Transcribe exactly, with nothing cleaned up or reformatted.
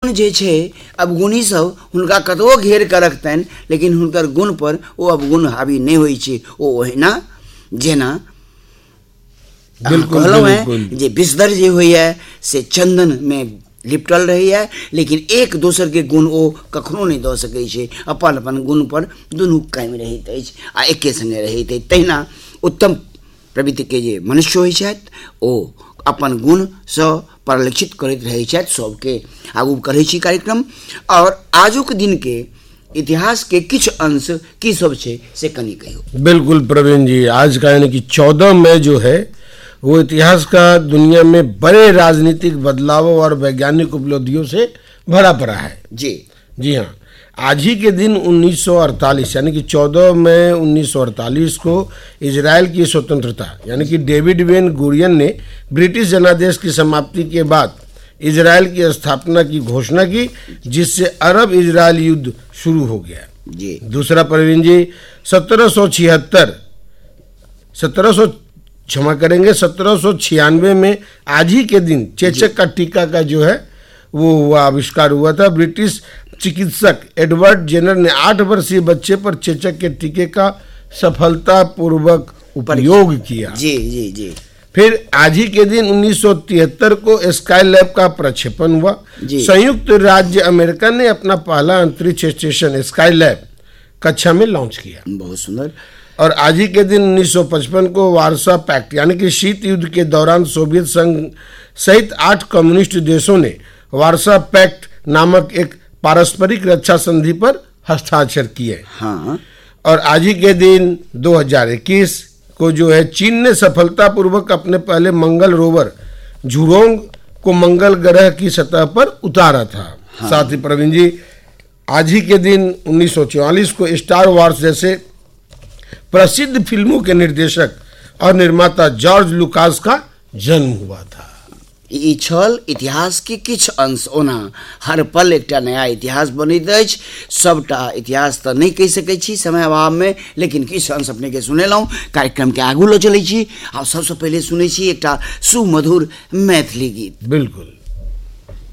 गुण जे छै अवगुणी सब हुनका कतबो घेर कऽ रखतनि लेकिन हुनकर गुण पर ओ अवगुण हावी नहि होइ छै। ओ ओहिना जेना कहलहुँ हैं जे बिस्तर जे होइए से चंदन में लिपटल रहैए लेकिन एक दोसर के गुण ओ कखनो नहि दऽ सकै छै। अपन अपन गुण पर दुनू कायम रहैत अछि आ एके संगे रहैत अछि। तहिना उत्तम प्रवृत्ति के जे मनुष्य होइ छथि ओ अपन गुणसँ परिलक्षित करैत रहै छथि सबके। आगू करै छी कार्यक्रम और आजुक दिन के इतिहास के किछु अंश की सब छै से कनी कहियो। बिल्कुल प्रवीण जी, आज का यानी कि चौदह मई जो है वो इतिहास का दुनिया में बड़े राजनीतिक बदलावों और वैज्ञानिक उपलब्धियों से भरा पड़ा है। जी जी हाँ, आज ही के दिन उन्नीस सौ अड़तालीस यानी कि चौदह मई उन्नीस सौ अड़तालीस को इजराइल की स्वतंत्रता यानी कि डेविड बेन गुरियन ने ब्रिटिश जनादेश की समाप्ति के बाद इजराइल की स्थापना की घोषणा की, जिससे अरब इजराइल युद्ध शुरू हो गया। जी दूसरा प्रवीण जी, सत्रह सौ छिहत्तर सत्रह सौ क्षमा करेंगे सत्रह सौ छियानवे में आज ही के दिन चेचक का टीका का जो है वो हुआ आविष्कार हुआ था। ब्रिटिश चिकित्सक एडवर्ड जेनर ने आठ वर्षीय बच्चे पर चेचक के टीके का सफलतापूर्वक उपयोग किया। जी जी जी फिर आज ही के दिन उन्नीस सौ तिहत्तर को स्काई लैब का प्रक्षेपण हुआ। संयुक्त राज्य अमेरिका ने अपना पहला अंतरिक्ष स्टेशन स्काई लैब कक्षा में लॉन्च किया। बहुत सुंदर। और आज ही के दिन उन्नीस सौ पचपन को वार्सा पैक्ट यानी कि शीत युद्ध के दौरान सोवियत संघ सहित आठ कम्युनिस्ट देशों ने वार्सा पैक्ट नामक एक पारस्परिक रक्षा संधि पर हस्ताक्षर किए। हाँ। और आज ही के दिन दो हज़ार इक्कीस को जो है चीन ने सफलतापूर्वक अपने पहले मंगल रोवर झुरोंग को मंगल ग्रह की सतह पर उतारा था। हाँ। साथ ही प्रवीण जी, आज ही के दिन उन्नीस सौ चौवालीस को स्टार वार्स जैसे प्रसिद्ध फिल्मों के निर्देशक और निर्माता जॉर्ज लुकास का जन्म हुआ था। ई छल इतिहास के किछु अंश। ओना हर पल एकटा नया इतिहास बनैत अछि। सबटा इतिहास तऽ नहि कहि सकैत छी समय अभाव में, लेकिन किछु अंश अपने के सुनेलहुँ। कार्यक्रम के आगू लऽ चलै छी आ सबसँ पहिले सुनै छी एकटा सुमधुर मैथिली गीत। बिल्कुल।